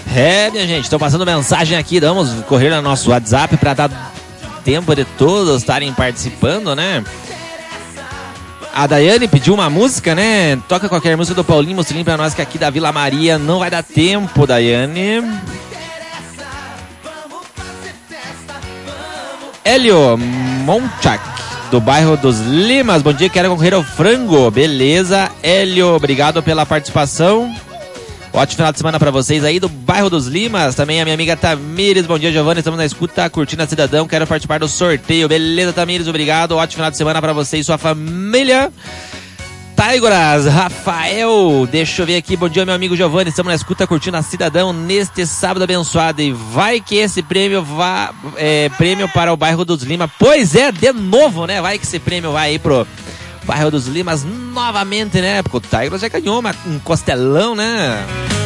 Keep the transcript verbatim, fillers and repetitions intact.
É, minha gente, estão passando mensagem aqui, vamos correr no nosso WhatsApp para dar tempo de todos estarem participando, né? A Daiane pediu uma música, né? Toca qualquer música do Paulinho Mostrino pra nós, que aqui da Vila Maria não vai dar tempo, Daiane. Hélio Monchak, do bairro dos Limas. Bom dia, quero concorrer ao frango. Beleza, Hélio, obrigado pela participação. Ótimo final de semana pra vocês aí do bairro dos Limas. Também a minha amiga Tamires. Bom dia, Giovanni. Estamos na escuta, curtindo a Cidadão. Quero participar do sorteio. Beleza, Tamires. Obrigado. Ótimo final de semana pra você e sua família. Taigoras, Rafael. Deixa eu ver aqui. Bom dia, meu amigo Giovanni. Estamos na escuta, curtindo a Cidadão neste sábado abençoado. E vai que esse prêmio vá, é, prêmio para o bairro dos Limas. Pois é, de novo, né? Vai que esse prêmio vai aí pro bairro dos Limas novamente, né? Porque o Tigers já ganhou uma, um costelão, né?